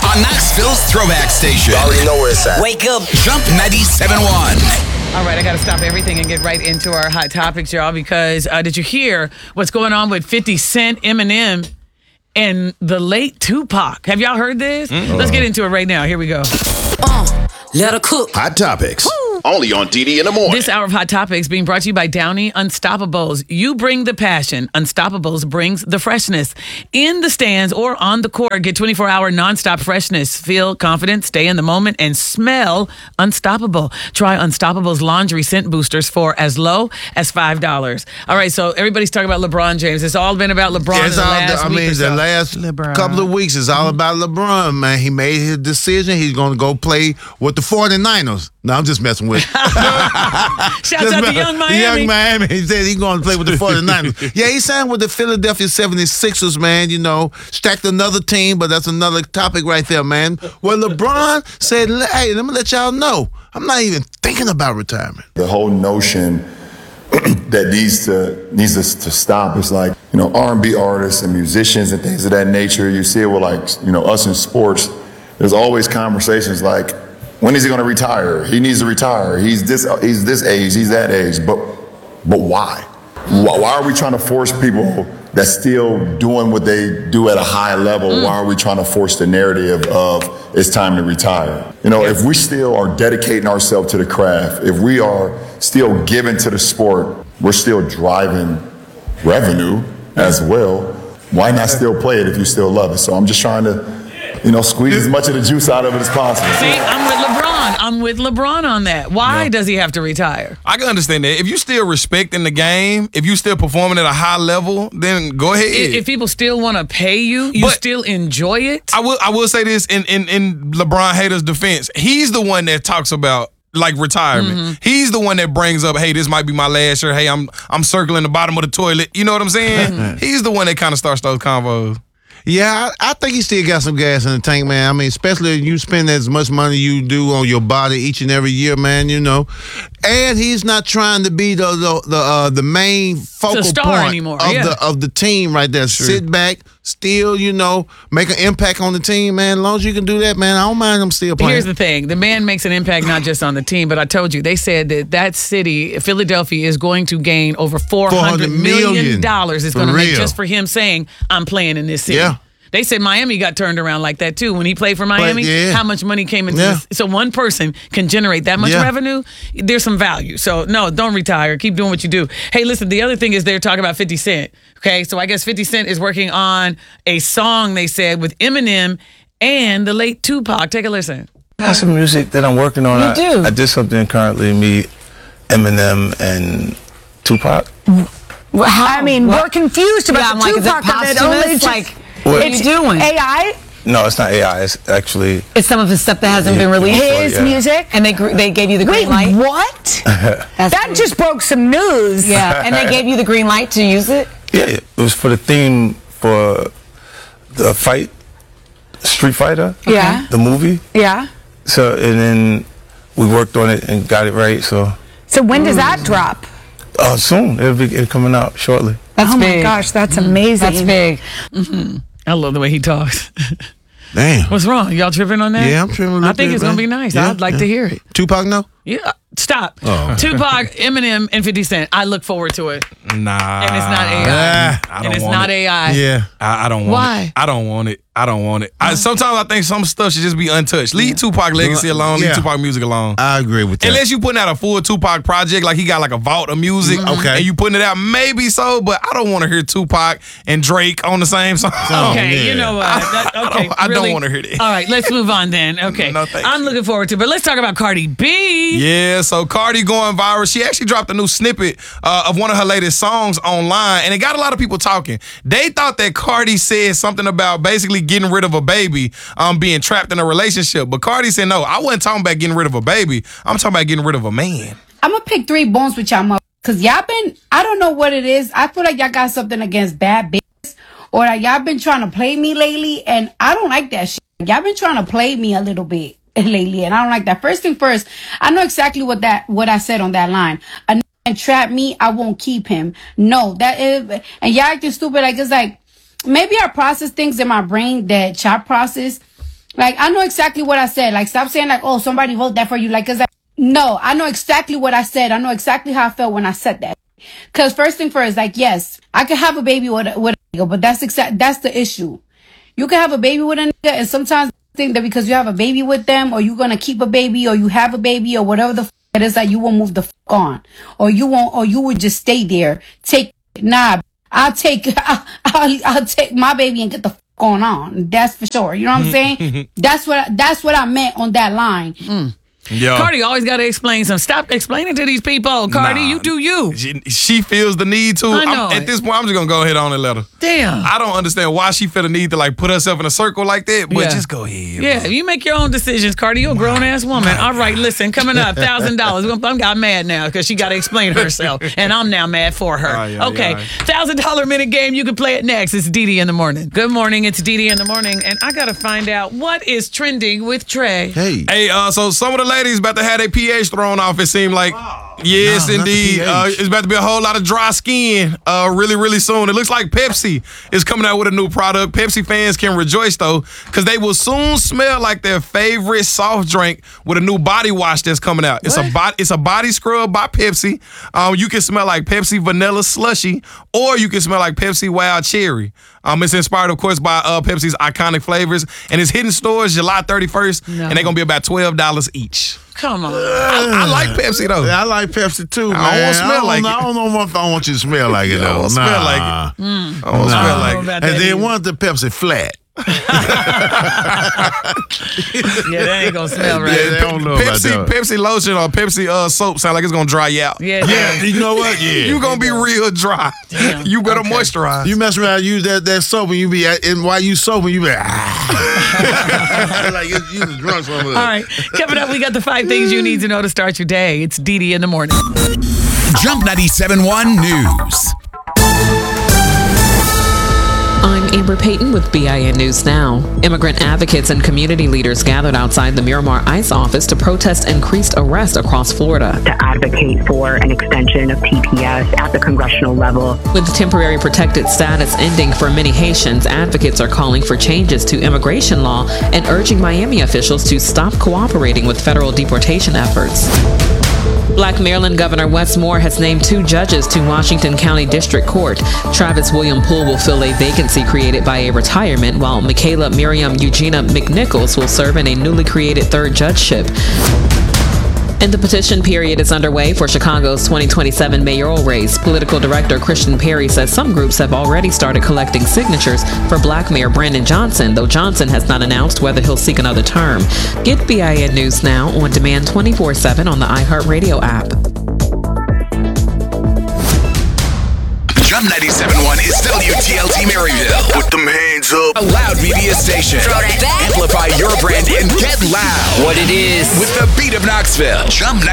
on Knoxville's Throwback Station. You already know where it's at. Wake up. Jump 97.1. All right, I got to stop everything and get right into our hot topics, y'all, because did you hear what's going on with 50 Cent, Eminem, and the late Tupac? Have y'all heard this? Let's get into it right now. Here we go. Let her cook. Hot Topics. Only on DD in the morning. This hour of Hot Topics being brought to you by Downey Unstoppables. You bring the passion. Unstoppables brings the freshness. In the stands or on the court, get 24-hour nonstop freshness. Feel confident, stay in the moment, and smell unstoppable. Try Unstoppables laundry scent boosters for as low as $5. All right, so everybody's talking about LeBron James. It's all been about LeBron in the last week or so. The last couple of weeks is all about LeBron, man. He made his decision. He's going to go play with the 49ers. No, I'm just messing with. Shouts out to Young Miami. Young Miami. He said he's going to play with the 49ers. Yeah, he signed with the Philadelphia 76ers, man. You know, stacked another team, but that's another topic right there, man. Well, LeBron said, hey, let me let y'all know, I'm not even thinking about retirement. The whole notion that needs us to stop is like, you know, R&B artists and musicians and things of that nature. You see it with, like, you know, us in sports. There's always conversations like, when is he going to retire? He needs to retire. He's this age, he's that age. But why? Why are we trying to force people that's still doing what they do at a high level? Why are we trying to force the narrative of it's time to retire? You know, if we still are dedicating ourselves to the craft, if we are still giving to the sport, we're still driving revenue as well. Why not still play it if you still love it? So I'm just trying to, you know, squeeze as much of the juice out of it as possible. See, I'm with LeBron on that. Why does he have to retire? I can understand that. If you still respecting the game, if you still performing at a high level, then go ahead. If people still want to pay you, you still enjoy it. I will say this in LeBron haters' defense. He's the one that talks about like retirement. He's the one that brings up, hey, this might be my last year. Hey, I'm circling the bottom of the toilet. You know what I'm saying? He's the one that kind of starts those convos. Yeah, I think he still got some gas in the tank, man. I mean, especially if you spend as much money you do on your body each and every year, man, you know. And he's not trying to be the main focal point anymore, of the team right there. Sure. Sit back, still, you know, make an impact on the team, man. As long as you can do that, man, I don't mind him still playing. Here's the thing. The man makes an impact not just on the team, but I told you, they said that city, Philadelphia, is going to gain over $400 million. It's going to make just for him saying, I'm playing in this city. Yeah. They said Miami got turned around like that, too. When he played for Miami, how much money came into this? So one person can generate that much revenue. There's some value. So, no, don't retire. Keep doing what you do. Hey, listen, the other thing is they're talking about 50 Cent. Okay, so I guess 50 Cent is working on a song, they said, with Eminem and the late Tupac. Take a listen. I got some music that I'm working on. You do? I did something currently, me, Eminem, and Tupac. Well, I mean, we're confused about the like, Tupac of it. Only what are you doing? AI? No, it's not AI. It's actually... It's some of his stuff that hasn't been released. His music? And they gave you the green light? What? That just broke some news. Yeah, and they gave you the green light to use it? Yeah, it was for the theme for the fight, Street Fighter. Yeah. The movie. Yeah. So, and then we worked on it and got it right, so... So when does that drop? Soon. It'll be coming out shortly. That's big. My gosh, that's amazing. That's big. I love the way he talks. Damn. What's wrong? Y'all tripping on that? Yeah, I'm tripping on that. I think it's going to be nice. Yeah, I'd like to hear it. Tupac, no? Yeah. Stop. Oh. Tupac, Eminem, and 50 Cent. I look forward to it. Nah. And it's not AI. I don't want it. Yeah. I don't want Why? it. I don't want it. I don't want it. Sometimes I think some stuff should just be untouched. Leave Tupac legacy alone. Leave Tupac music alone. I agree with that. Unless you putting out a full Tupac project, like he got like a vault of music, and you putting it out, maybe so. But I don't want to hear Tupac and Drake on the same song. Okay, you know what? I don't want to hear that. All right, let's move on then. Okay, No, thank I'm you. looking forward to it. But let's talk about Cardi B. Yeah, so Cardi going viral. She actually dropped a new snippet of one of her latest songs online, and it got a lot of people talking. They thought that Cardi said something about basically getting rid of a baby, being trapped in a relationship. But Cardi said, no, I wasn't talking about getting rid of a baby. I'm talking about getting rid of a man. I'm gonna pick 3 bones with y'all, because y'all been, I don't know what it is. I feel like y'all got something against bad bitches, or that y'all been trying to play me lately, and I don't like that shit. Y'all been trying to play me a little bit lately, and I don't like that. First thing first, I know exactly what I said on that line. A nigga trap me, I won't keep him. No, that is, and y'all acting stupid. Like, it's like, maybe I process things in my brain that y'all process Like, I know exactly what I said. Like, stop saying like, oh, somebody wrote that for you. Like, cause no, I know exactly what I said. I know exactly how I felt when I said that. Cause first thing first, like, yes, I could have a baby with a nigga, but that's the issue. You can have a baby with a nigga, and sometimes think that because you have a baby with them, or you're gonna keep a baby, or you have a baby, or whatever the it is, that you will move the on, or you won't, or you would just stay there. I'll take my baby and get the going on. That's for sure. You know what I'm saying? That's what I meant on that line. Yeah. Cardi always got to explain something. Stop explaining to these people. Cardi, you do you. She feels the need to. I know at this point, I'm just going to go ahead on and let her. Damn. I don't understand why she feel the need to like put herself in a circle like that, but just go ahead. Yeah, you make your own decisions, Cardi. You're a grown-ass woman. All right, listen, coming up, $1,000. I got mad now because she got to explain herself, and I'm now mad for her. Okay, $1,000 minute game. You can play it next. It's Didi in the morning. Good morning. It's Didi in the morning, and I got to find out what is trending with Trey. Hey, so some of the ladies about to have their pH thrown off, it seemed like. Yes, No, not the indeed. pH. It's about to be a whole lot of dry skin really, really soon. It looks like Pepsi is coming out with a new product. Pepsi fans can rejoice, though, because they will soon smell like their favorite soft drink with a new body wash that's coming out. It's a body scrub by Pepsi. You can smell like Pepsi Vanilla Slushy, or you can smell like Pepsi Wild Cherry. It's inspired, of course, by Pepsi's iconic flavors, and it's hitting stores July 31st, and they're going to be about $12 each. Come on. I like Pepsi, though. Yeah, I like Pepsi, too, man. I don't want to smell like it. I don't know if I want you to smell like it, I though. don't smell like it. I don't smell like it. And they want the Pepsi flat. Yeah, that ain't gonna smell right. Yeah, they don't know about that. Pepsi lotion or Pepsi soap sound like it's gonna dry you out. Yeah, you know what? Yeah, you gonna be real dry. Damn. You better moisturize. You mess around, use that soap, and you be and while you soaping, you be like you just drunk some of it. All right, coming up, we got the 5 things you need to know to start your day. It's Didi in the morning. Jump 97.1 News. I'm Amber Payton with BIN News Now. Immigrant advocates and community leaders gathered outside the Miramar ICE office to protest increased arrests across Florida. To advocate for an extension of TPS at the congressional level. With temporary protected status ending for many Haitians, advocates are calling for changes to immigration law and urging Miami officials to stop cooperating with federal deportation efforts. Black Maryland Governor Wes Moore has named 2 judges to Washington County District Court. Travis William Poole will fill a vacancy created by a retirement, while Michaela Miriam Eugenia McNichols will serve in a newly created 3rd judgeship. And the petition period is underway for Chicago's 2027 mayoral race. Political director Christian Perry says some groups have already started collecting signatures for Black Mayor Brandon Johnson, though Johnson has not announced whether he'll seek another term. Get BIN News Now on demand 24/7 on the iHeartRadio app. Jump 97.1 is WTLT Maryville. Put them hands up. A loud media station. Throw that back. Amplify your brand and get loud. What it is. With the beat of Knoxville. Jump